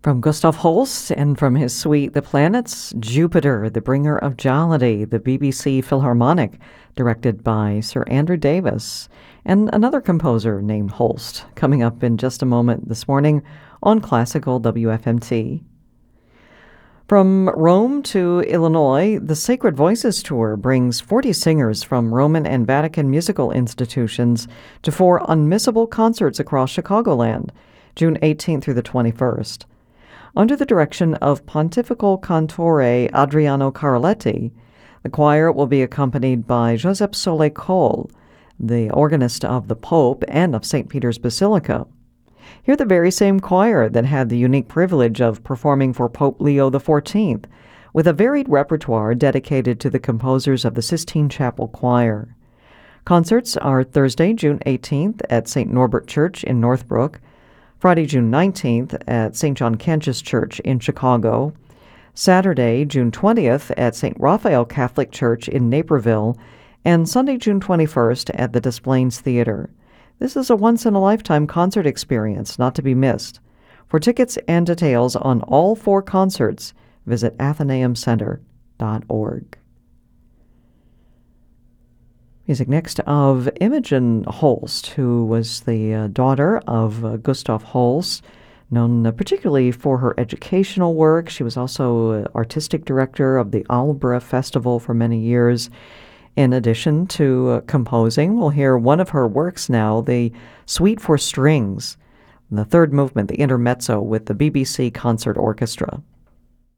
From Gustav Holst and from his suite The Planets, Jupiter, the Bringer of Jollity, the BBC Philharmonic, directed by Sir Andrew Davis, and another composer named Holst, coming up in just a moment this morning on Classical WFMT. From Rome to Illinois, the Sacred Voices Tour brings 40 singers from Roman and Vatican musical institutions to 4 unmissable concerts across Chicagoland, June 18th through the 21st. Under the direction of Pontifical Cantore Adriano Carletti, the choir will be accompanied by Josep Soler Cole, the organist of the Pope and of St. Peter's Basilica. Hear the very same choir that had the unique privilege of performing for Pope Leo XIV, with a varied repertoire dedicated to the composers of the Sistine Chapel Choir. Concerts are Thursday, June 18th at St. Norbert Church in Northbrook, Friday, June 19th at St. John Cantius Church in Chicago, Saturday, June 20th at St. Raphael Catholic Church in Naperville, and Sunday, June 21st at the Des Plaines Theater. This is a once-in-a-lifetime concert experience not to be missed. For tickets and details on all 4 concerts, visit athenaeumcenter.org. Music next of Imogen Holst, who was the daughter of Gustav Holst, known particularly for her educational work. She was also artistic director of the Alhambra Festival for many years. In addition to composing, we'll hear one of her works now, the Suite for Strings, the third movement, the Intermezzo with the BBC Concert Orchestra.